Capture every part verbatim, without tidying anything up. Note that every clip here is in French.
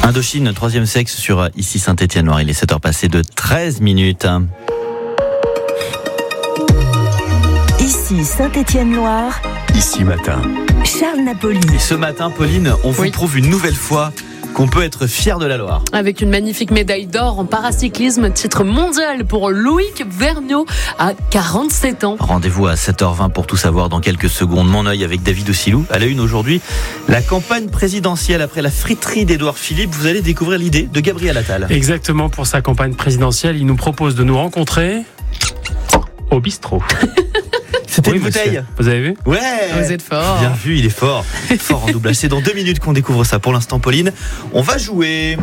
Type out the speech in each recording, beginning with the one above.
Indochine, troisième sexe sur ici Saint-Étienne-Loire. Il est sept heures passées de treize minutes. Ici Saint-Étienne-Loire. Ici matin. Charles Napoli. Et ce matin, Pauline, on vous Oui. prouve une nouvelle fois qu'on peut être fier de la Loire. Avec une magnifique médaille d'or en paracyclisme, titre mondial pour Loïc Vergniaud à quarante-sept ans. Rendez-vous à sept heures vingt pour tout savoir dans quelques secondes. Mon œil avec David Ossilou. À la une aujourd'hui, la campagne présidentielle après la friterie d'Édouard Philippe. Vous allez découvrir l'idée de Gabriel Attal. Exactement, pour sa campagne présidentielle, il nous propose de nous rencontrer au bistrot. C'était Oui, une monsieur. bouteille. Vous avez vu ? Ouais. Vous êtes fort. Bien vu, il est fort. Fort en doublage. C'est dans deux minutes qu'on découvre ça. Pour l'instant, Pauline, on va jouer.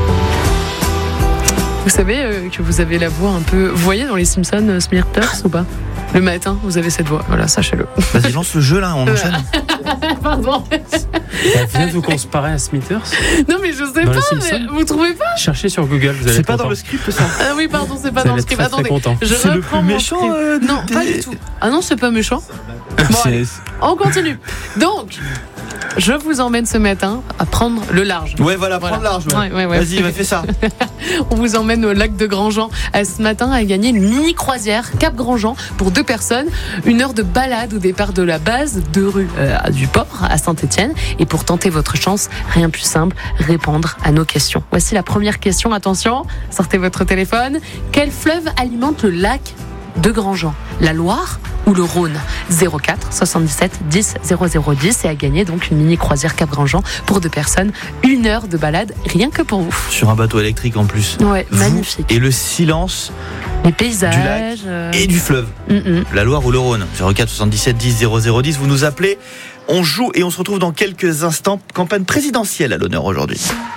Vous savez euh, que vous avez la voix un peu... Vous voyez dans les Simpsons, euh, Smithers ou pas ? Le matin, vous avez cette voix. Voilà, sachez-le. Vas-y, lance le jeu là, on enchaîne. Pardon. Vous êtes vous qu'on se paraît à Smithers ? Non mais je sais Dans les pas, Simpsons mais vous trouvez pas ? Cherchez sur Google, vous allez C'est être pas dans content. le script ça. Ah oui, pardon, c'est pas Vous dans allez le être script. très, très Attendez, content. je C'est le reprends plus mon méchant, script. euh, Non, des- pas du tout. Ah non, c'est pas méchant. Bon, allez, on continue. Donc, je vous emmène ce matin à prendre le large. Ouais, voilà, Voilà. prends large. Ouais, ouais, ouais. Vas-y, va, fais ça. On vous emmène au lac de Grandjean à ce matin à gagner une mini croisière Cap Grandjean pour deux personnes. Une heure de balade au départ de la base, deux rues euh, du port à Saint-Étienne. Et pour tenter votre chance, rien de plus simple, répondre à nos questions. Voici la première question. Attention, sortez votre téléphone. Quel fleuve alimente le lac de Grandjean ? La Loire ou le Rhône ? zéro quatre soixante-dix-sept dix zéro zéro dix et à gagner donc une mini croisière Cap Grandjean pour deux personnes. Une heure de balade rien que pour vous. Sur un bateau électrique en plus. Ouais, Vous magnifique. Et le silence Les paysages. du lac euh, et du fleuve. mm-mm. La Loire ou le Rhône. zéro quatre soixante-dix-sept dix zéro zéro dix. Vous nous appelez. On joue et on se retrouve dans quelques instants. Campagne présidentielle à l'honneur aujourd'hui.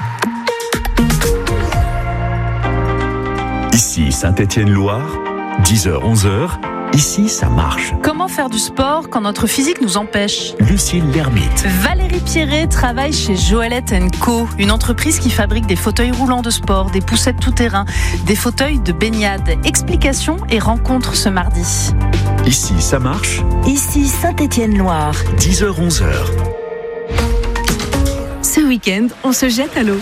Ici Saint-Étienne-Loire. dix heures onze heures. Ici, ça marche. Comment faire du sport quand notre physique nous empêche ? Lucille Lermite. Valérie Pierret travaille chez Joëlette and Co, une entreprise qui fabrique des fauteuils roulants de sport, des poussettes tout-terrain, des fauteuils de baignade. Explications et rencontres ce mardi. Ici, ça marche. Ici Saint-Étienne-Loire. dix heures onze heures. Ce week-end, on se jette à l'eau.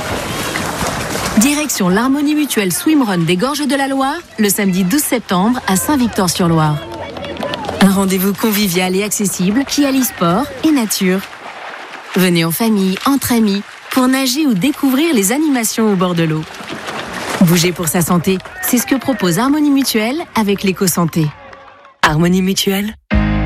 Direction l'Harmonie Mutuelle Swimrun des Gorges de la Loire, le samedi douze septembre à Saint-Victor-sur-Loire. Un rendez-vous convivial et accessible qui allie sport et nature. Venez en famille, entre amis, pour nager ou découvrir les animations au bord de l'eau. Bouger pour sa santé, c'est ce que propose Harmonie Mutuelle avec l'éco-santé. Harmonie Mutuelle.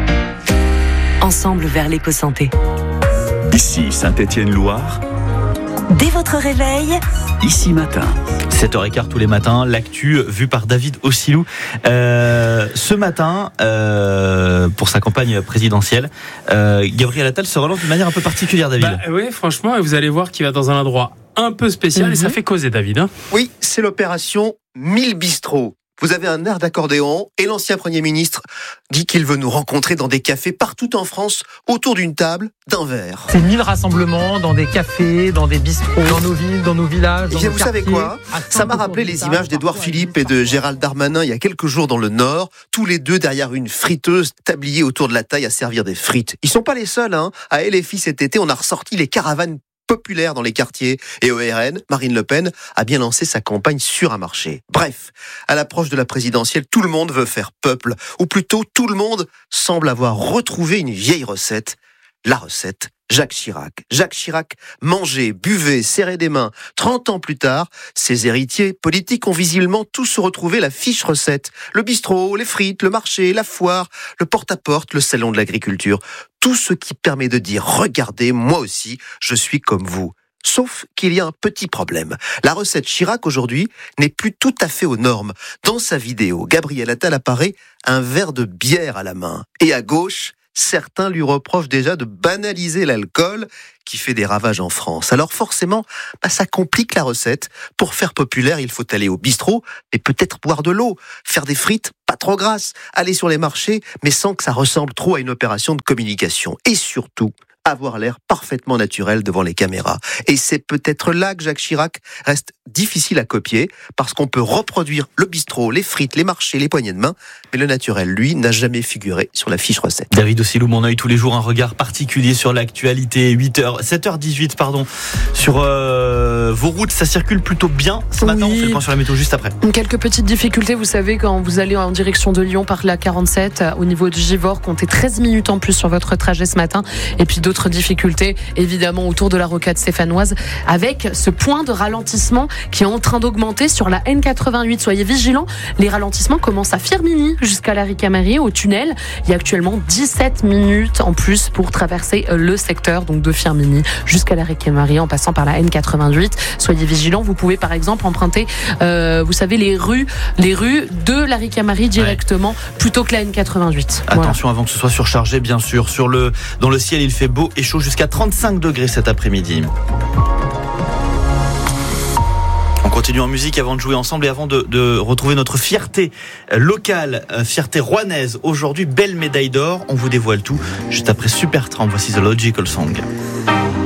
Ensemble vers l'éco-santé. Ici Saint-Étienne-Loire. Dès votre réveil, Ici matin. sept heures quinze tous les matins, l'actu vue par David Ossilou. Euh, ce matin, euh, pour sa campagne présidentielle, euh, Gabriel Attal se relance d'une manière un peu particulière, David. Bah, oui, franchement, et vous allez voir qu'il va dans un endroit un peu spécial Mhm. et ça fait causer, David. Hein. Oui, c'est l'opération mille bistrots. Vous avez un air d'accordéon et l'ancien Premier ministre dit qu'il veut nous rencontrer dans des cafés partout en France, autour d'une table, d'un verre. C'est mille rassemblements dans des cafés, dans des bistrots, dans nos villes, dans nos villages. Et Dans bien, nos vous savez quartiers, quoi à Ça m'a cinq rappelé autour les d'une table, images d'Édouard parfois à Philippe et de Gérald Darmanin il y a quelques jours dans le Nord, tous les deux derrière une friteuse tabliée autour de la taille à servir des frites. Ils sont pas les seuls, hein. À L F I cet été, on a ressorti les caravanes populaire dans les quartiers. Et au R N, Marine Le Pen a bien lancé sa campagne sur un marché. Bref, à l'approche de la présidentielle, tout le monde veut faire peuple. Ou plutôt, tout le monde semble avoir retrouvé une vieille recette. La recette Jacques Chirac. Jacques Chirac mangeait, buvait, serrait des mains. trente ans plus tard, ses héritiers politiques ont visiblement tous retrouvé la fiche recette. Le bistrot, les frites, le marché, la foire, le porte-à-porte, le salon de l'agriculture. Tout ce qui permet de dire « Regardez, moi aussi, je suis comme vous ». Sauf qu'il y a un petit problème. La recette Chirac aujourd'hui n'est plus tout à fait aux normes. Dans sa vidéo, Gabriel Attal apparaît un verre de bière à la main. Et à gauche, certains lui reprochent déjà de banaliser l'alcool qui fait des ravages en France. Alors forcément, bah, ça complique la recette. Pour faire populaire, il faut aller au bistrot, mais peut-être boire de l'eau, faire des frites pas trop grasses, aller sur les marchés, mais sans que ça ressemble trop à une opération de communication. Et surtout, avoir l'air parfaitement naturel devant les caméras. Et c'est peut-être là que Jacques Chirac reste difficile à copier, parce qu'on peut reproduire le bistrot, les frites, les marchés, les poignées de main, mais le naturel, lui, n'a jamais figuré sur la fiche recette. David Ossilou, mon œil tous les jours, un regard particulier sur l'actualité. huit heures, sept heures dix-huit, pardon, sur euh, vos routes, ça circule plutôt bien ce matin. Oui. On fait le point sur la météo juste après. Quelques petites difficultés, vous savez, quand vous allez en direction de Lyon par la quarante-sept, au niveau de Givors, comptez treize minutes en plus sur votre trajet ce matin. Et puis d'autres difficultés, évidemment, autour de la rocade stéphanoise, avec ce point de ralentissement qui est en train d'augmenter sur la N quatre-vingt-huit. Soyez vigilants, les ralentissements commencent à Firminy jusqu'à la Ricamarie, au tunnel. Il y a actuellement dix-sept minutes en plus pour traverser le secteur, donc de Firminy jusqu'à la Ricamarie en passant par la N quatre-vingt-huit. Soyez vigilants, vous pouvez par exemple emprunter, euh, vous savez, les rues, les rues de la Ricamarie directement, ouais, plutôt que la N quatre-vingt-huit. Attention voilà. Avant que ce soit surchargé, bien sûr. Sur le, dans le ciel, il fait beau et chaud jusqu'à trente-cinq degrés cet après-midi. On continue en musique avant de jouer ensemble et avant de, de retrouver notre fierté locale, fierté rouennaise. Aujourd'hui, belle médaille d'or. On vous dévoile tout juste après Supertramp. Voici The Logical Song.